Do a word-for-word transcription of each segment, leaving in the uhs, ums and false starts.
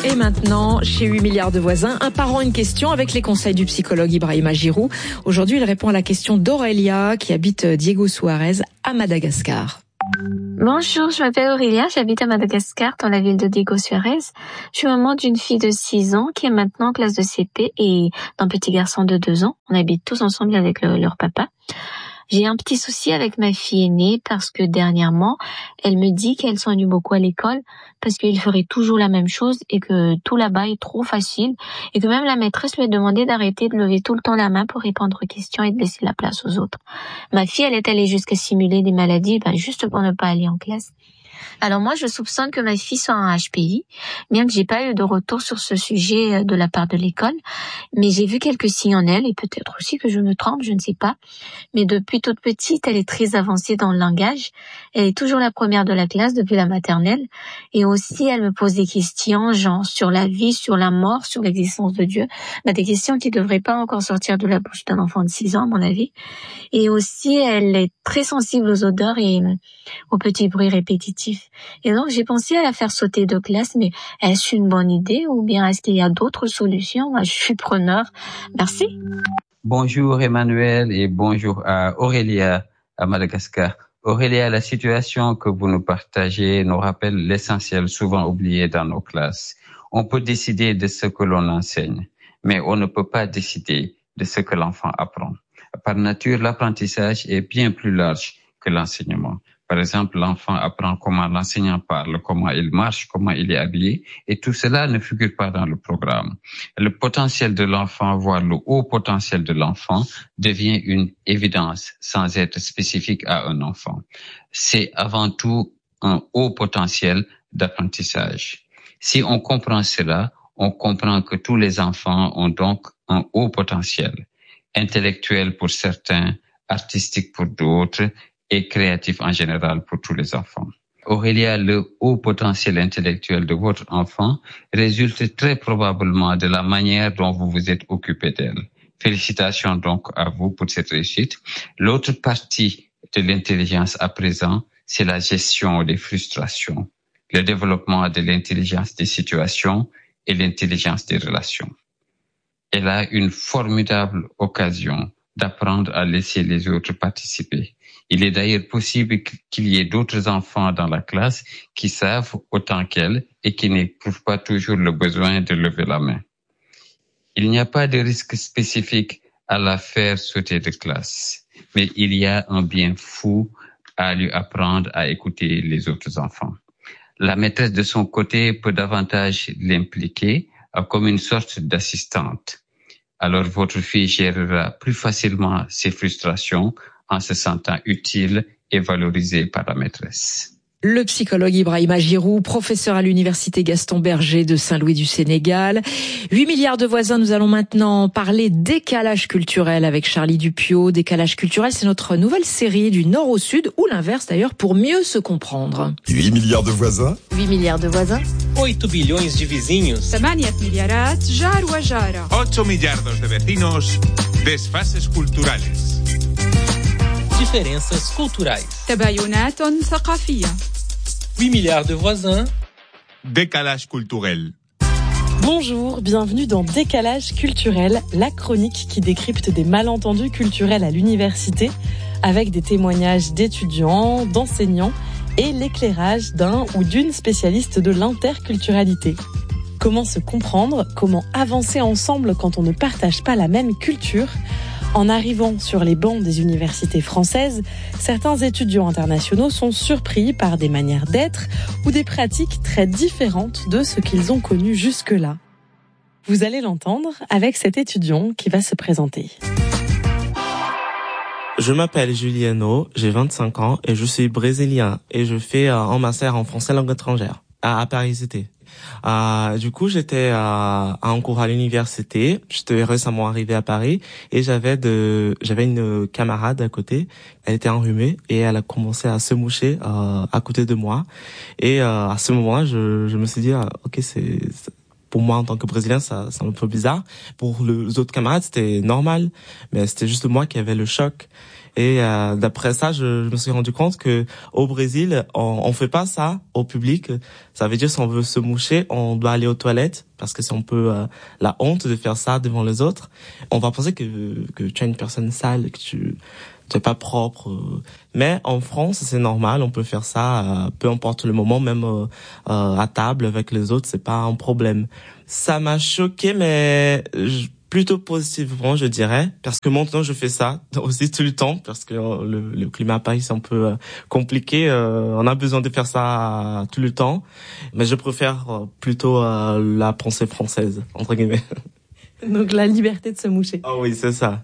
Et maintenant, chez huit milliards de voisins, un parent, une question avec les conseils du psychologue Ibrahima Giroux. Aujourd'hui, il répond à la question d'Aurélia qui habite Diego Suarez à Madagascar. Bonjour, je m'appelle Aurélia, j'habite à Madagascar dans la ville de Diego Suarez. Je suis maman d'une fille de six ans qui est maintenant en classe de C P et d'un petit garçon de deux ans. On habite tous ensemble avec le, leur papa. J'ai un petit souci avec ma fille aînée parce que dernièrement, elle me dit qu'elle s'ennuie beaucoup à l'école parce qu'il ferait toujours la même chose et que tout là-bas est trop facile et que même la maîtresse lui a demandé d'arrêter de lever tout le temps la main pour répondre aux questions et de laisser la place aux autres. Ma fille, elle est allée jusqu'à simuler des maladies ben, juste pour ne pas aller en classe. Alors moi, je soupçonne que ma fille soit un H P I, bien que j'ai pas eu de retour sur ce sujet de la part de l'école. Mais j'ai vu quelques signes en elle, et peut-être aussi que je me trompe, je ne sais pas. Mais depuis toute petite, elle est très avancée dans le langage. Elle est toujours la première de la classe depuis la maternelle. Et aussi, elle me pose des questions, genre sur la vie, sur la mort, sur l'existence de Dieu. Ben, des questions qui devraient pas encore sortir de la bouche d'un enfant de six ans, à mon avis. Et aussi, elle est très sensible aux odeurs et aux petits bruits répétitifs. Et donc, j'ai pensé à la faire sauter de classe, mais est-ce une bonne idée ou bien est-ce qu'il y a d'autres solutions? Moi, je suis preneur. Merci. Bonjour Emmanuel et bonjour à Aurélia à Madagascar. Aurélia, la situation que vous nous partagez nous rappelle l'essentiel souvent oublié dans nos classes. On peut décider de ce que l'on enseigne, mais on ne peut pas décider de ce que l'enfant apprend. Par nature, l'apprentissage est bien plus large que l'enseignement. Par exemple, l'enfant apprend comment l'enseignant parle, comment il marche, comment il est habillé, et tout cela ne figure pas dans le programme. Le potentiel de l'enfant, voire le haut potentiel de l'enfant, devient une évidence sans être spécifique à un enfant. C'est avant tout un haut potentiel d'apprentissage. Si on comprend cela, on comprend que tous les enfants ont donc un haut potentiel, intellectuel pour certains, artistique pour d'autres, et créatif en général pour tous les enfants. Aurélia, le haut potentiel intellectuel de votre enfant résulte très probablement de la manière dont vous vous êtes occupé d'elle. Félicitations donc à vous pour cette réussite. L'autre partie de l'intelligence à présent, c'est la gestion des frustrations, le développement de l'intelligence des situations et l'intelligence des relations. Elle a une formidable occasion d'apprendre à laisser les autres participer. Il est d'ailleurs possible qu'il y ait d'autres enfants dans la classe qui savent autant qu'elle et qui n'éprouvent pas toujours le besoin de lever la main. Il n'y a pas de risque spécifique à la faire sauter de classe, mais il y a un bien fou à lui apprendre à écouter les autres enfants. La maîtresse de son côté peut davantage l'impliquer comme une sorte d'assistante. Alors votre fille gérera plus facilement ses frustrations en se sentant utile et valorisée par la maîtresse. Le psychologue Ibrahima Giroux, professeur à l'université Gaston Berger de Saint-Louis du Sénégal. huit milliards de voisins, nous allons maintenant parler décalage culturel avec Charlie Dupiot. Décalage culturel, c'est notre nouvelle série du nord au sud, ou l'inverse d'ailleurs, pour mieux se comprendre. huit milliards de voisins. huit milliards de voisins. oito bilhões de vizinhos. ثمانية مليارات جار وجارة. ocho millardos de vecinos. Desfases culturales. Diferenças culturais. تباينات ثقافية. huit milliards de voisins. Décalage culturel. Bonjour, bienvenue dans Décalage culturel, la chronique qui décrypte des malentendus culturels à l'université, avec des témoignages d'étudiants, d'enseignants et l'éclairage d'un ou d'une spécialiste de l'interculturalité. Comment se comprendre, comment avancer ensemble quand on ne partage pas la même culture ? En arrivant sur les bancs des universités françaises, certains étudiants internationaux sont surpris par des manières d'être ou des pratiques très différentes de ce qu'ils ont connu jusque-là. Vous allez l'entendre avec cet étudiant qui va se présenter. Je m'appelle Juliano, j'ai vingt-cinq ans et je suis brésilien et je fais euh, un master en français langue étrangère à, à Paris Cité. Euh, du coup, j'étais euh, à un cours à l'université. J'étais récemment arrivé à Paris et j'avais de, j'avais une camarade à côté. Elle était enrhumée et elle a commencé à se moucher euh, à côté de moi. Et euh, à ce moment-là, je, je me suis dit, ah, ok, c'est, pour moi en tant que Brésilien, ça, c'est un peu bizarre. Pour les autres camarades, c'était normal, mais c'était juste moi qui avait le choc. Et euh, d'après ça, je, je me suis rendu compte que au Brésil, on, on fait pas ça au public. Ça veut dire si on veut se moucher, on doit aller aux toilettes parce que c'est un peu euh, la honte de faire ça devant les autres. On va penser que que tu es une personne sale, que tu tu es pas propre. Mais en France, c'est normal, on peut faire ça, euh, peu importe le moment, même euh, euh, à table avec les autres, c'est pas un problème. Ça m'a choqué, mais je, plutôt positivement, je dirais, parce que maintenant je fais ça aussi tout le temps, parce que le, le climat à Paris c'est un peu euh, compliqué, euh, on a besoin de faire ça tout le temps, mais je préfère plutôt euh, la pensée française, entre guillemets. Donc la liberté de se moucher. Ah oui, c'est ça.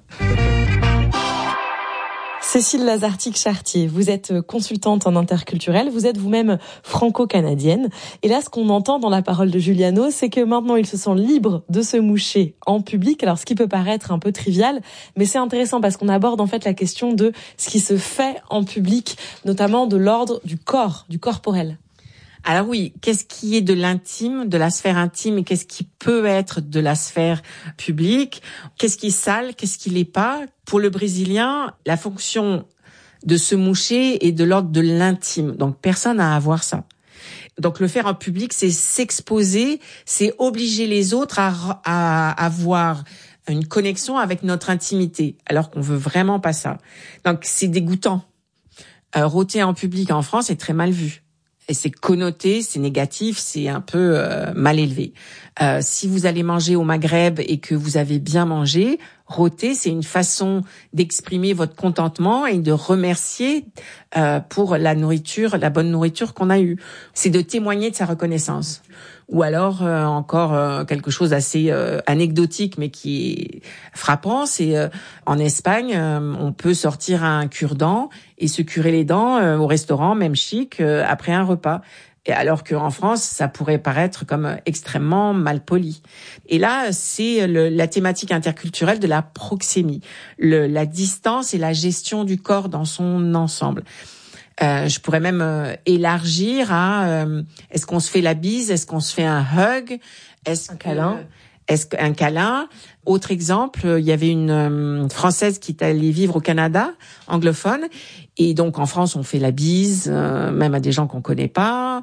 Cécile Lazartique-Chartier, vous êtes consultante en interculturel, vous êtes vous-même franco-canadienne. Et là, ce qu'on entend dans la parole de Giuliano, c'est que maintenant, il se sent libre de se moucher en public. Alors, ce qui peut paraître un peu trivial, mais c'est intéressant parce qu'on aborde en fait la question de ce qui se fait en public, notamment de l'ordre du corps, du corporel. Alors oui, qu'est-ce qui est de l'intime, de la sphère intime, et qu'est-ce qui peut être de la sphère publique? Qu'est-ce qui est sale, qu'est-ce qui l'est pas? Pour le Brésilien, la fonction de se moucher est de l'ordre de l'intime. Donc personne n'a à voir ça. Donc le faire en public, c'est s'exposer, c'est obliger les autres à, à avoir une connexion avec notre intimité, alors qu'on veut vraiment pas ça. Donc c'est dégoûtant. Euh, rôter en public en France est très mal vu. Et c'est connoté, c'est négatif, c'est un peu euh, mal élevé. Euh, si vous allez manger au Maghreb et que vous avez bien mangé, rôter, c'est une façon d'exprimer votre contentement et de remercier euh, pour la nourriture, la bonne nourriture qu'on a eue. C'est de témoigner de sa reconnaissance. Ou alors euh, encore euh, quelque chose d'assez euh, anecdotique mais qui est frappant, c'est euh, en Espagne, euh, on peut sortir un cure-dent et se curer les dents euh, au restaurant, même chic, euh, après un repas. Et alors qu'en France, ça pourrait paraître comme extrêmement mal poli. Et là, c'est le, la thématique interculturelle de la proxémie, le, la distance et la gestion du corps dans son ensemble. Euh, je pourrais même euh, élargir à euh, est-ce qu'on se fait la bise, est-ce qu'on se fait un hug, est-ce un câlin, euh, est-ce qu'un câlin. Autre exemple, il y avait une euh, Française qui est allée vivre au Canada, anglophone, et donc en France on fait la bise, euh, même à des gens qu'on connaît pas.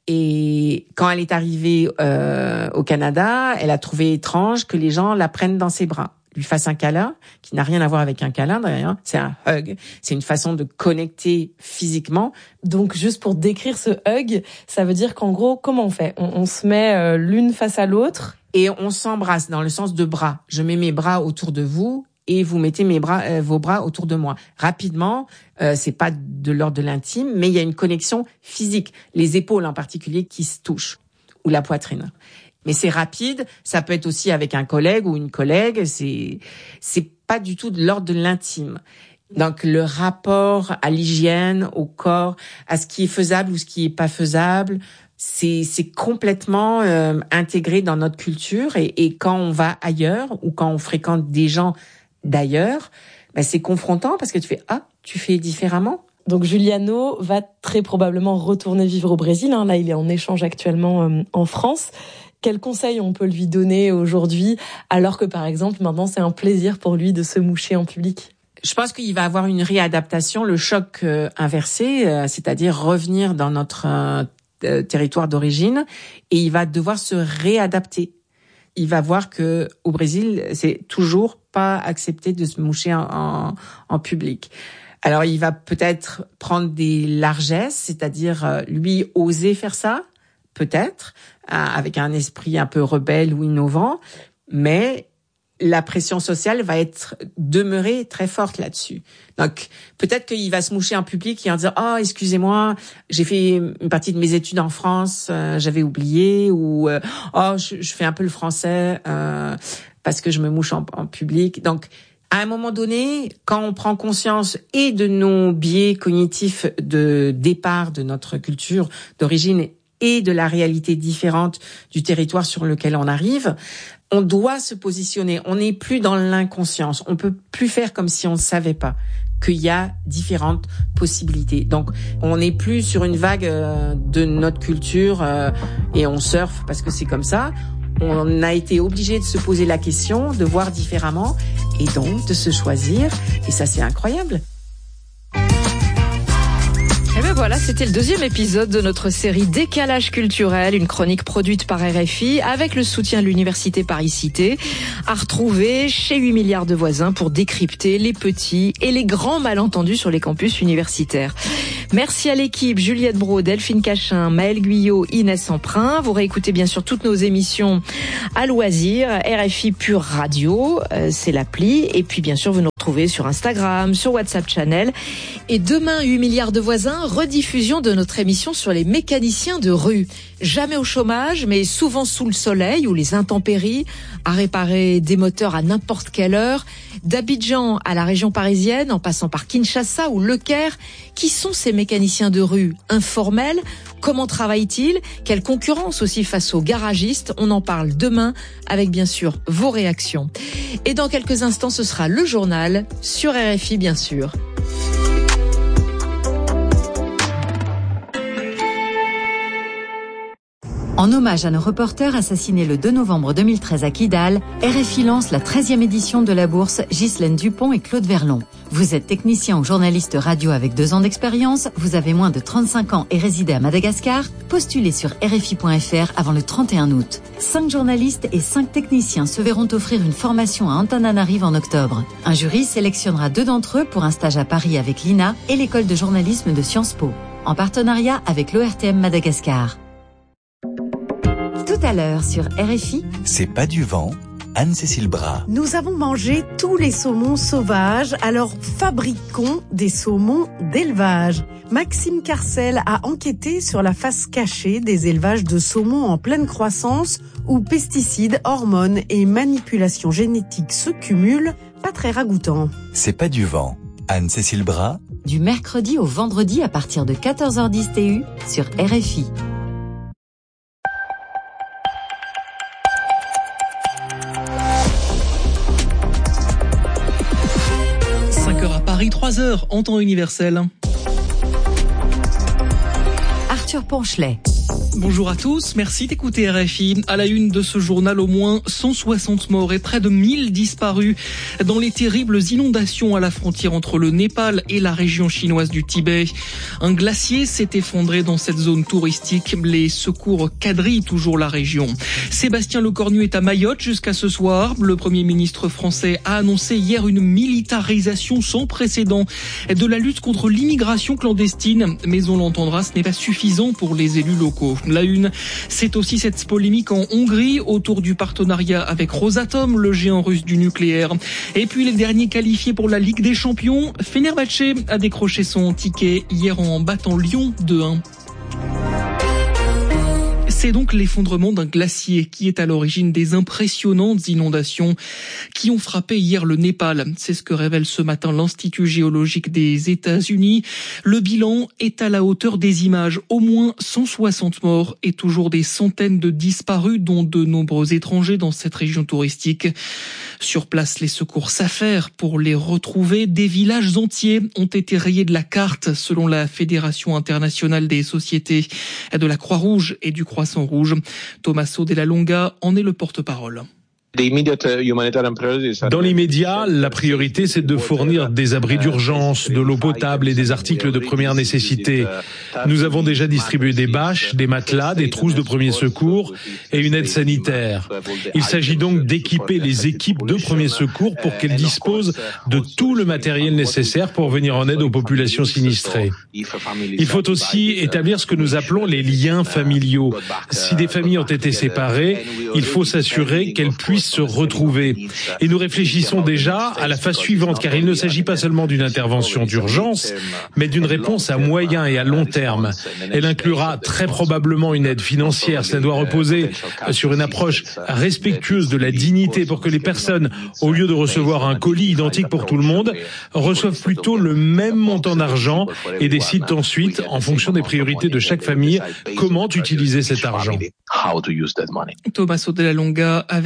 Et quand elle est arrivée euh, au Canada, elle a trouvé étrange que les gens la prennent dans ses bras, lui fassent un câlin, qui n'a rien à voir avec un câlin d'ailleurs, c'est un hug, c'est une façon de connecter physiquement. Donc juste pour décrire ce hug, ça veut dire qu'en gros, comment on fait? on, on se met euh, l'une face à l'autre et on s'embrasse dans le sens de bras. Je mets mes bras autour de vous et vous mettez mes bras, euh, vos bras autour de moi. Rapidement, euh, c'est pas de l'ordre de l'intime, mais il y a une connexion physique, les épaules en particulier qui se touchent, ou la poitrine. Mais c'est rapide, ça peut être aussi avec un collègue ou une collègue, c'est c'est pas du tout de l'ordre de l'intime. Donc le rapport à l'hygiène, au corps, à ce qui est faisable ou ce qui est pas faisable, c'est c'est complètement euh, intégré dans notre culture et, et quand on va ailleurs ou quand on fréquente des gens d'ailleurs, ben c'est confrontant parce que tu fais ah, tu fais différemment. Donc Giuliano va très probablement retourner vivre au Brésil, hein. Là il est en échange actuellement euh, en France. Quels conseils on peut lui donner aujourd'hui, alors que par exemple maintenant c'est un plaisir pour lui de se moucher en public? Je pense qu'il va avoir une réadaptation, le choc euh, inversé, euh, c'est-à-dire revenir dans notre euh, territoire d'origine, et il va devoir se réadapter. Il va voir que au Brésil, c'est toujours pas accepté de se moucher en, en, en public. Alors il va peut-être prendre des largesses, c'est-à-dire euh, lui oser faire ça, peut-être, avec un esprit un peu rebelle ou innovant, mais la pression sociale va être demeurée très forte là-dessus. Donc, peut-être qu'il va se moucher en public et en disant « Oh, excusez-moi, j'ai fait une partie de mes études en France, euh, j'avais oublié » ou euh, « Oh, je, je fais un peu le français euh, parce que je me mouche en, en public. » Donc, à un moment donné, quand on prend conscience et de nos biais cognitifs de départ de notre culture d'origine et de la réalité différente du territoire sur lequel on arrive, on doit se positionner. On n'est plus dans l'inconscience. On peut plus faire comme si on ne savait pas qu'il y a différentes possibilités. Donc, on n'est plus sur une vague de notre culture et on surfe parce que c'est comme ça. On a été obligé de se poser la question, de voir différemment et donc de se choisir. Et ça, c'est incroyable. Et ben voilà, c'était le deuxième épisode de notre série Décalage culturel, une chronique produite par R F I avec le soutien de l'Université Paris-Cité, à retrouver chez huit milliards de voisins pour décrypter les petits et les grands malentendus sur les campus universitaires. Merci à l'équipe, Juliette Brault, Delphine Cachin, Maëlle Guyot, Inès Emprunt. Vous réécoutez bien sûr toutes nos émissions à loisir, R F I Pure Radio, euh, c'est l'appli. Et puis bien sûr, vous nous retrouvez sur Instagram, sur WhatsApp Channel. Et demain, huit milliards de voisins, rediffusion de notre émission sur les mécaniciens de rue. Jamais au chômage, mais souvent sous le soleil ou les intempéries, à réparer des moteurs à n'importe quelle heure. D'Abidjan à la région parisienne, en passant par Kinshasa ou Le Caire, qui sont ces mécaniciens de rue informels? Comment travaillent-ils? Quelle concurrence aussi face aux garagistes? On en parle demain avec bien sûr vos réactions. Et dans quelques instants, ce sera le journal sur R F I bien sûr. En hommage à nos reporters assassinés le deux novembre deux mille treize à Kidal, R F I lance la treizième édition de la bourse Ghislaine Dupont et Claude Verlon. Vous êtes technicien ou journaliste radio avec deux ans d'expérience, vous avez moins de trente-cinq ans et résidez à Madagascar, postulez sur R F I point F R avant le trente et un août. Cinq journalistes et cinq techniciens se verront offrir une formation à Antananarive en octobre. Un jury sélectionnera deux d'entre eux pour un stage à Paris avec l'I N A et l'école de journalisme de Sciences Po, en partenariat avec l'O R T M Madagascar. Tout à l'heure sur R F I. C'est pas du vent, Anne-Cécile Bras. Nous avons mangé tous les saumons sauvages, alors fabriquons des saumons d'élevage. Maxime Carcel a enquêté sur la face cachée des élevages de saumons en pleine croissance où pesticides, hormones et manipulations génétiques se cumulent. Pas très ragoûtant. C'est pas du vent, Anne-Cécile Bras. Du mercredi au vendredi à partir de quatorze heures dix T U sur R F I. Paris, trois heures en temps universel. Arthur Ponchelet. Bonjour à tous, merci d'écouter R F I. À la une de ce journal, au moins cent soixante morts et près de mille disparus dans les terribles inondations à la frontière entre le Népal et la région chinoise du Tibet. Un glacier s'est effondré dans cette zone touristique. Les secours quadrillent toujours la région. Sébastien Lecornu est à Mayotte jusqu'à ce soir. Le Premier ministre français a annoncé hier une militarisation sans précédent de la lutte contre l'immigration clandestine. Mais on l'entendra, ce n'est pas suffisant pour les élus locaux. La une, c'est aussi cette polémique en Hongrie autour du partenariat avec Rosatom, le géant russe du nucléaire. Et puis les derniers qualifiés pour la Ligue des Champions, Fenerbahçe a décroché son ticket hier en battant Lyon deux un. C'est donc l'effondrement d'un glacier qui est à l'origine des impressionnantes inondations qui ont frappé hier le Népal. C'est ce que révèle ce matin l'Institut géologique des États-Unis. Le bilan est à la hauteur des images. Au moins cent soixante morts et toujours des centaines de disparus, dont de nombreux étrangers dans cette région touristique. Sur place, les secours s'affairent pour les retrouver. Des villages entiers ont été rayés de la carte, selon la Fédération internationale des sociétés de la Croix-Rouge et du Croissant Rouge. Tommaso Della Longa en est le porte-parole. Dans l'immédiat, la priorité, c'est de fournir des abris d'urgence, de l'eau potable et des articles de première nécessité. Nous avons déjà distribué des bâches, des matelas, des trousses de premier secours et une aide sanitaire. Il s'agit donc d'équiper les équipes de premier secours pour qu'elles disposent de tout le matériel nécessaire pour venir en aide aux populations sinistrées. Il faut aussi établir ce que nous appelons les liens familiaux. Si des familles ont été séparées, il faut s'assurer qu'elles puissent se retrouver. Et nous réfléchissons déjà à la phase suivante, car il ne s'agit pas seulement d'une intervention d'urgence, mais d'une réponse à moyen et à long terme. Elle inclura très probablement une aide financière. Cela doit reposer sur une approche respectueuse de la dignité pour que les personnes, au lieu de recevoir un colis identique pour tout le monde, reçoivent plutôt le même montant d'argent et décident ensuite, en fonction des priorités de chaque famille, comment utiliser cet argent. Tommaso Della Longa avec Mélie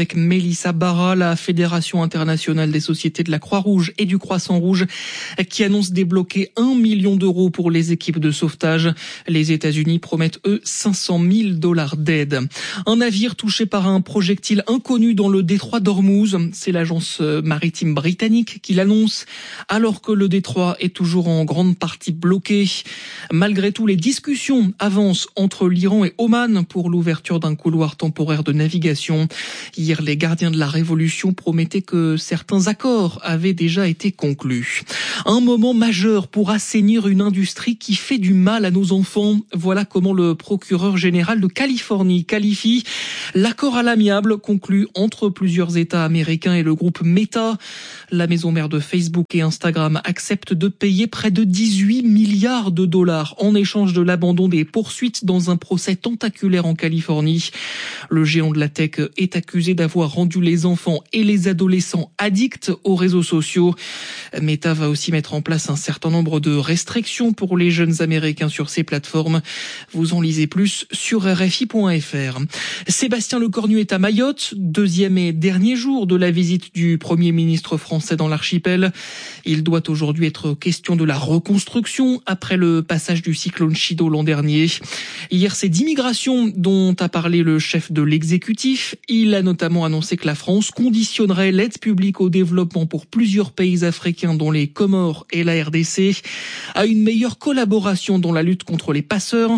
Mélissa Barra, la Fédération internationale des sociétés de la Croix-Rouge et du Croissant-Rouge, qui annonce débloquer un million d'euros pour les équipes de sauvetage. Les États-Unis promettent, eux, cinq cent mille dollars d'aide. Un navire touché par un projectile inconnu dans le détroit d'Ormuz. C'est l'agence maritime britannique qui l'annonce, alors que le détroit est toujours en grande partie bloqué. Malgré tout, les discussions avancent entre l'Iran et Oman pour l'ouverture d'un couloir temporaire de navigation. Hier, les gardiens de la Révolution promettaient que certains accords avaient déjà été conclus. Un moment majeur pour assainir une industrie qui fait du mal à nos enfants. Voilà comment le procureur général de Californie qualifie l'accord à l'amiable conclu entre plusieurs États américains et le groupe Meta. La maison mère de Facebook et Instagram accepte de payer près de dix-huit milliards de dollars en échange de l'abandon des poursuites dans un procès tentaculaire en Californie. Le géant de la tech est accusé d'avoir rendu les enfants et les adolescents addicts aux réseaux sociaux. Meta va aussi mettre en place un certain nombre de restrictions pour les jeunes Américains sur ces plateformes. Vous en lisez plus sur R F I point F R. Sébastien Lecornu est à Mayotte, deuxième et dernier jour de la visite du Premier ministre français dans l'archipel. Il doit aujourd'hui être question de la reconstruction après le passage du cyclone Chido l'an dernier. Hier, c'est d'immigration dont a parlé le chef de l'exécutif. Il a notamment annoncé que la France conditionnerait l'aide publique au développement pour plusieurs pays africains, dont les Comores et la R D C, à une meilleure collaboration dans la lutte contre les passeurs.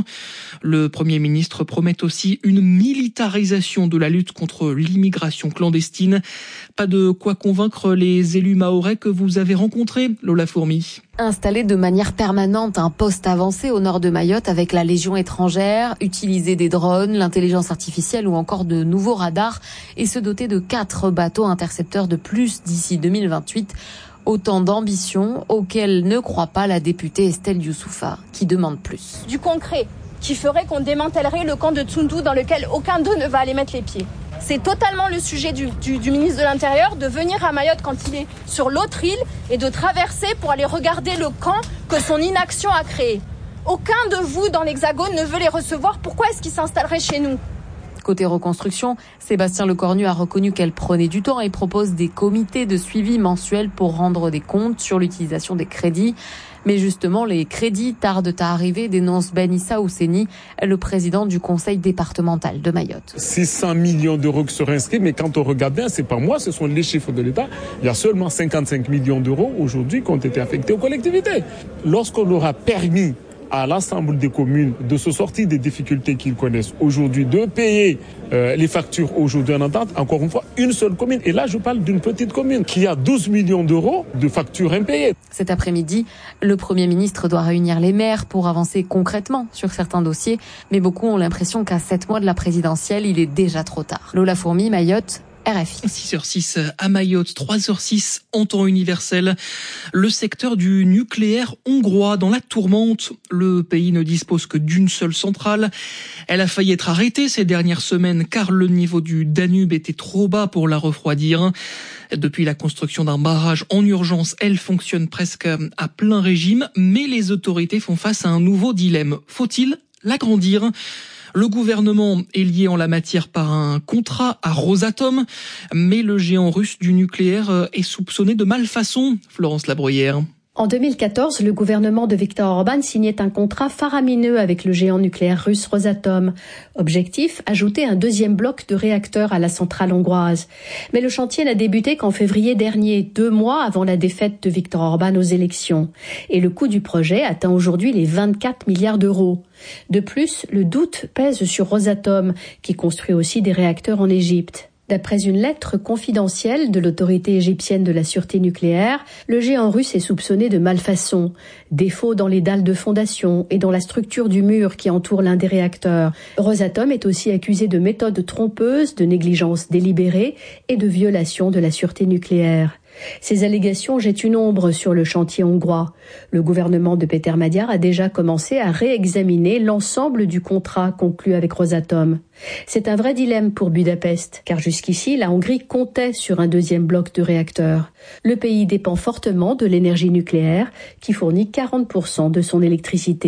Le Premier ministre promet aussi une militarisation de la lutte contre l'immigration clandestine. Pas de quoi convaincre les élus mahorais que vous avez rencontrés, Lola Fourmi. Installer de manière permanente un poste avancé au nord de Mayotte avec la Légion étrangère, utiliser des drones, l'intelligence artificielle ou encore de nouveaux radars et se doter de quatre bateaux intercepteurs de plus d'ici deux mille vingt-huit. Autant d'ambitions auxquelles ne croit pas la députée Estelle Youssoufa, qui demande plus. Du concret, qui ferait qu'on démantèlerait le camp de Tsundu dans lequel aucun d'eux ne va aller mettre les pieds. C'est totalement le sujet du, du, du ministre de l'Intérieur de venir à Mayotte quand il est sur l'autre île et de traverser pour aller regarder le camp que son inaction a créé. Aucun de vous dans l'Hexagone ne veut les recevoir. Pourquoi est-ce qu'ils s'installeraient chez nous ? Côté reconstruction, Sébastien Lecornu a reconnu qu'elle prenait du temps et propose des comités de suivi mensuels pour rendre des comptes sur l'utilisation des crédits. Mais justement, les crédits tardent à arriver, dénonce Ben Issa Ousseni, le président du conseil départemental de Mayotte. six cents millions d'euros qui seraient inscrits, mais quand on regarde bien, c'est pas moi, ce sont les chiffres de l'État. Il y a seulement cinquante-cinq millions d'euros aujourd'hui qui ont été affectés aux collectivités. Lorsqu'on aura permis à l'ensemble des communes de se sortir des difficultés qu'ils connaissent aujourd'hui, de payer euh, les factures aujourd'hui en entente, encore une fois, une seule commune. Et là, je parle d'une petite commune qui a douze millions d'euros de factures impayées. Cet après-midi, le Premier ministre doit réunir les maires pour avancer concrètement sur certains dossiers, mais beaucoup ont l'impression qu'à sept mois de la présidentielle, il est déjà trop tard. Lola Fourmi, Mayotte, R F I. six heures six à Mayotte, trois heures six en temps universel. Le secteur du nucléaire hongrois dans la tourmente. Le pays ne dispose que d'une seule centrale. Elle a failli être arrêtée ces dernières semaines car le niveau du Danube était trop bas pour la refroidir. Depuis la construction d'un barrage en urgence, elle fonctionne presque à plein régime, mais les autorités font face à un nouveau dilemme. Faut-il l'agrandir ? Le gouvernement est lié en la matière par un contrat à Rosatom, mais le géant russe du nucléaire est soupçonné de malfaçon. Florence Labruyère. En deux mille quatorze, le gouvernement de Viktor Orban signait un contrat faramineux avec le géant nucléaire russe Rosatom. Objectif, ajouter un deuxième bloc de réacteurs à la centrale hongroise. Mais le chantier n'a débuté qu'en février dernier, deux mois avant la défaite de Viktor Orban aux élections. Et le coût du projet atteint aujourd'hui les vingt-quatre milliards d'euros. De plus, le doute pèse sur Rosatom, qui construit aussi des réacteurs en Égypte. D'après une lettre confidentielle de l'autorité égyptienne de la sûreté nucléaire, le géant russe est soupçonné de malfaçon, défauts dans les dalles de fondation et dans la structure du mur qui entoure l'un des réacteurs. Rosatom est aussi accusé de méthodes trompeuses, de négligence délibérée et de violation de la sûreté nucléaire. Ces allégations jettent une ombre sur le chantier hongrois. Le gouvernement de Péter Magyar a déjà commencé à réexaminer l'ensemble du contrat conclu avec Rosatom. C'est un vrai dilemme pour Budapest, car jusqu'ici, la Hongrie comptait sur un deuxième bloc de réacteurs. Le pays dépend fortement de l'énergie nucléaire, qui fournit quarante pour cent de son électricité.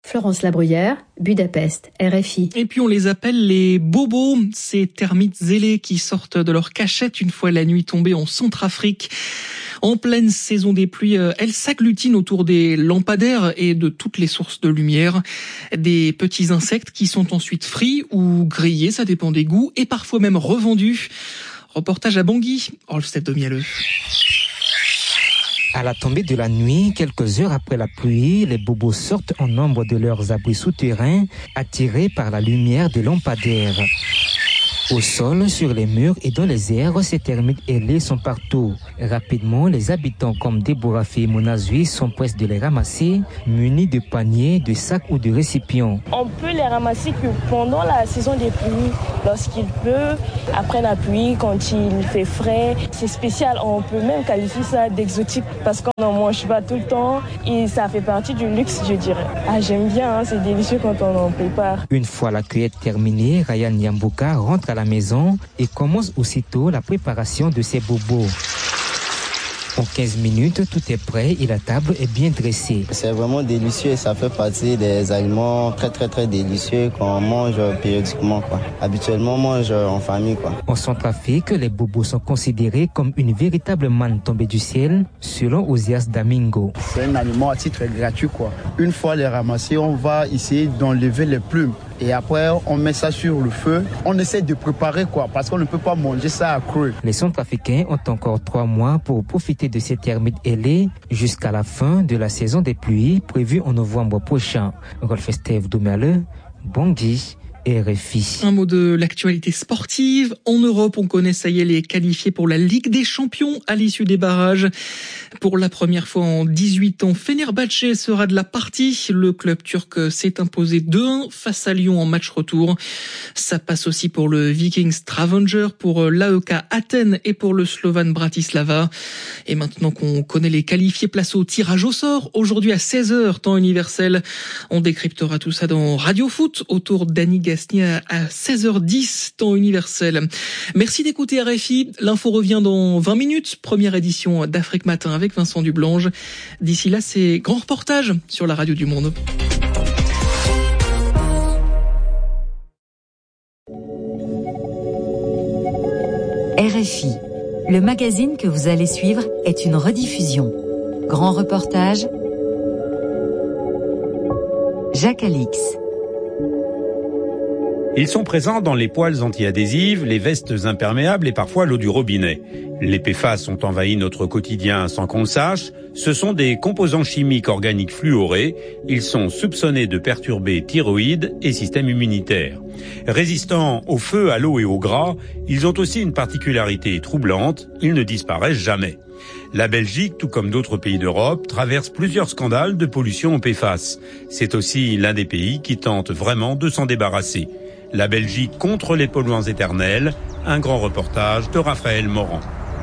Florence Labruyère, Budapest, R F I. Et puis on les appelle les bobos, ces termites ailés qui sortent de leur cachette une fois la nuit tombée en Centrafrique. En pleine saison des pluies, elles s'agglutinent autour des lampadaires et de toutes les sources de lumière. Des petits insectes qui sont ensuite frits ou grillés, ça dépend des goûts, et parfois même revendus. Reportage à Bangui, Rolf Domialeux. À la tombée de la nuit, quelques heures après la pluie, les bobos sortent en nombre de leurs abris souterrains, attirés par la lumière des lampadaires. Au sol, sur les murs et dans les airs, ces termites ailés sont partout. Rapidement, les habitants comme Deborah Monazui sont pressés de les ramasser, munis de paniers, de sacs ou de récipients. On peut les ramasser que pendant la saison des pluies, lorsqu'il pleut, après la pluie, quand il fait frais. C'est spécial, on peut même qualifier ça d'exotique parce qu'on n'en mange pas tout le temps et ça fait partie du luxe, je dirais. Ah, j'aime bien, hein, c'est délicieux quand on en prépare. Une fois la cueillette terminée, Ryan Nyambuka rentre à la maison et commence aussitôt la préparation de ses bobos. En quinze minutes, tout est prêt et la table est bien dressée. C'est vraiment délicieux et ça fait partie des aliments très très très délicieux qu'on mange périodiquement, quoi. Habituellement, on mange en famille, quoi. En Centrafrique, les bobos sont considérés comme une véritable manne tombée du ciel, selon Osias Damingo. C'est un aliment à titre gratuit, quoi. Une fois les ramassés, on va essayer d'enlever les plumes. Et après, on met ça sur le feu. On essaie de préparer, quoi, parce qu'on ne peut pas manger ça à cru. Les Centrafricains ont encore trois mois pour profiter de ces termites ailés jusqu'à la fin de la saison des pluies prévue en novembre prochain. Rolf Domialeux, Bangui, R F I. Un mot de l'actualité sportive. En Europe, on connaît, ça y est, les qualifiés pour la Ligue des Champions à l'issue des barrages. Pour la première fois en dix-huit ans, Fenerbahçe sera de la partie. Le club turc s'est imposé deux un face à Lyon en match retour. Ça passe aussi pour le Vikings Stavanger, pour l'A E K Athènes et pour le Slovan Bratislava. Et maintenant qu'on connaît les qualifiés, place au tirage au sort. Aujourd'hui à seize heures, temps universel. On décryptera tout ça dans Radio Foot autour d'Annie à seize heures dix, temps universel. Merci d'écouter R F I. L'info revient dans vingt minutes. Première édition d'Afrique Matin avec Vincent Dublange. D'ici là, c'est grand reportage sur la radio du Monde. R F I, le magazine que vous allez suivre est une rediffusion. Grand reportage, Jacques Alix. Ils sont présents dans les poêles anti-adhésives, les vestes imperméables et parfois l'eau du robinet. Les P F A S ont envahi notre quotidien sans qu'on le sache. Ce sont des composants chimiques organiques fluorés. Ils sont soupçonnés de perturber thyroïde et système immunitaire. Résistants au feu, à l'eau et au gras, ils ont aussi une particularité troublante, ils ne disparaissent jamais. La Belgique, tout comme d'autres pays d'Europe, traverse plusieurs scandales de pollution aux P F A S. C'est aussi l'un des pays qui tente vraiment de s'en débarrasser. La Belgique contre les polluants éternels, un grand reportage de Raphaël Morand.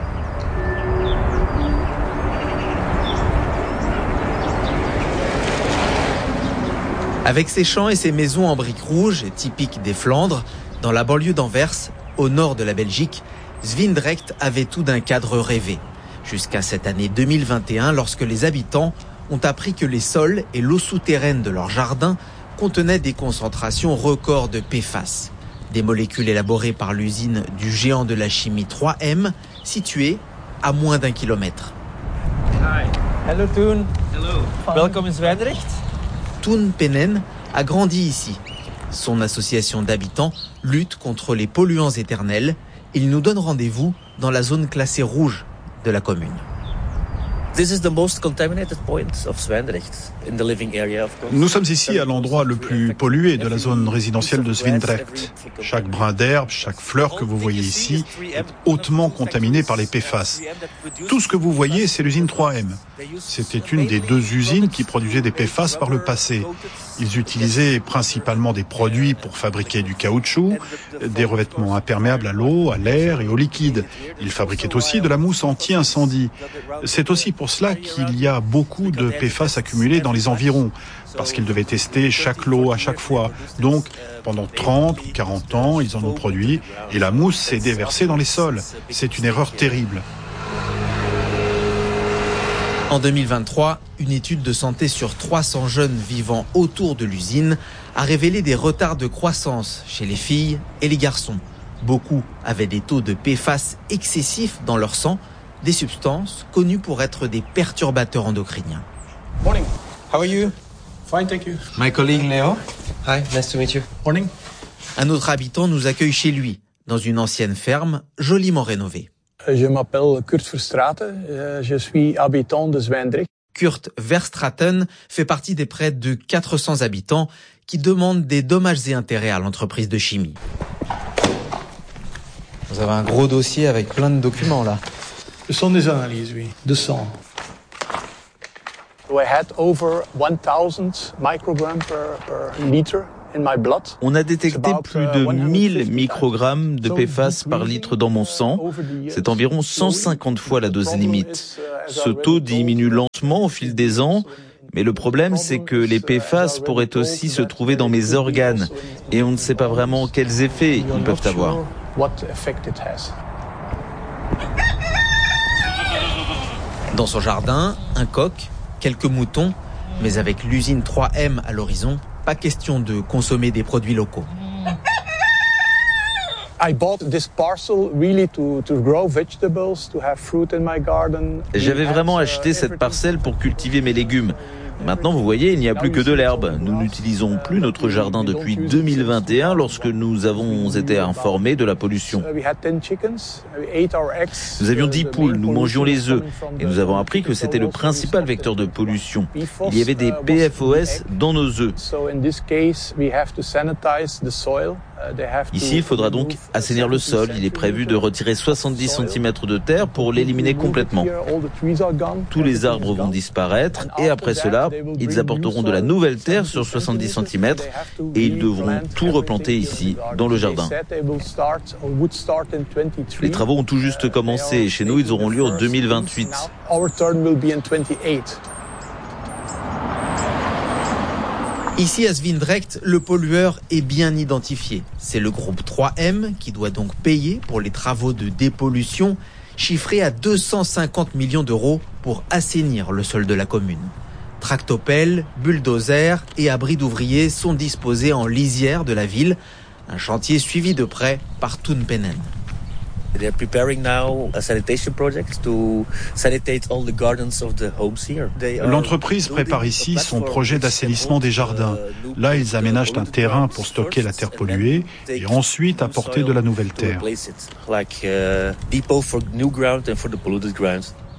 Avec ses champs et ses maisons en briques rouges, typiques des Flandres, dans la banlieue d'Anvers, au nord de la Belgique, Zwijndrecht avait tout d'un cadre rêvé. Jusqu'à cette année deux mille vingt et un, lorsque les habitants ont appris que les sols et l'eau souterraine de leurs jardins contenaient des concentrations records de P F A S, des molécules élaborées par l'usine du géant de la chimie trois M, située à moins d'un kilomètre. Hi. Hello Toon. Hello. Welcome in Zwijndrecht. Toon Penen a grandi ici. Son association d'habitants lutte contre les polluants éternels. Il nous donne rendez-vous dans la zone classée rouge de la commune. This is the most contaminated point of Zwijndrecht in the living area, of course. Nous sommes ici à l'endroit le plus pollué de la zone résidentielle de Zwijndrecht. Chaque brin d'herbe, chaque fleur que vous voyez ici est hautement contaminé par les P F A S. Tout ce que vous voyez, c'est l'usine trois M. C'était une des deux usines qui produisaient des P F A S par le passé. Ils utilisaient principalement des produits pour fabriquer du caoutchouc, des revêtements imperméables à l'eau, à l'air et au liquide. Ils fabriquaient aussi de la mousse anti-incendie. C'est aussi pour cela qu'il y a beaucoup de P F A S accumulés dans les environs, parce qu'ils devaient tester chaque lot à chaque fois. Donc, pendant trente ou quarante ans, ils en ont produit, et la mousse s'est déversée dans les sols. C'est une erreur terrible. En deux mille vingt-trois, une étude de santé sur trois cents jeunes vivant autour de l'usine a révélé des retards de croissance chez les filles et les garçons. Beaucoup avaient des taux de P F A S excessifs dans leur sang, des substances connues pour être des perturbateurs endocriniens. Morning. How are you? Fine, thank you. My colleague Leo. Hi, nice to meet you. Morning. Un autre habitant nous accueille chez lui, dans une ancienne ferme joliment rénovée. Je m'appelle Kurt Verstraeten, je suis habitant de Zwijndrecht. Kurt Verstraeten fait partie des près de quatre cents habitants qui demandent des dommages et intérêts à l'entreprise de chimie. Vous avez un gros dossier avec plein de documents là. Ce sont des analyses, oui, de sang. We had over one thousand micrograms per, per liter. On a détecté plus de mille microgrammes de P F A S par litre dans mon sang. C'est environ cent cinquante fois la dose limite. Ce taux diminue lentement au fil des ans, mais le problème c'est que les P F A S pourraient aussi se trouver dans mes organes et on ne sait pas vraiment quels effets ils peuvent avoir. Dans son jardin, un coq, quelques moutons, mais avec l'usine trois M à l'horizon, pas question de consommer des produits locaux. J'avais vraiment acheté cette parcelle pour cultiver mes légumes. Maintenant, vous voyez, il n'y a plus que de l'herbe. Nous n'utilisons plus notre jardin depuis deux mille vingt et un lorsque nous avons été informés de la pollution. Nous avions dix poules, nous mangions les œufs et nous avons appris que c'était le principal vecteur de pollution. Il y avait des P F O S dans nos œufs. Ici, il faudra donc assainir le sol. Il est prévu de retirer soixante-dix centimètres de terre pour l'éliminer complètement. Tous les arbres vont disparaître et après cela, ils apporteront de la nouvelle terre sur soixante-dix centimètres et ils devront tout replanter ici, dans le jardin. Les travaux ont tout juste commencé et chez nous, ils auront lieu en deux mille vingt-huit. Ici à Zwijndrecht, le pollueur est bien identifié. C'est le groupe trois M qui doit donc payer pour les travaux de dépollution, chiffrés à deux cent cinquante millions d'euros pour assainir le sol de la commune. Tractopelles, bulldozers et abris d'ouvriers sont disposés en lisière de la ville, un chantier suivi de près par Toon Penen. They are preparing now a sanitation project to sanitate all the gardens of the homes here. L'entreprise prépare ici son projet d'assainissement des jardins. Là, ils aménagent un terrain pour stocker la terre polluée et ensuite apporter de la nouvelle terre. Like a depot for new ground and for the polluted ground.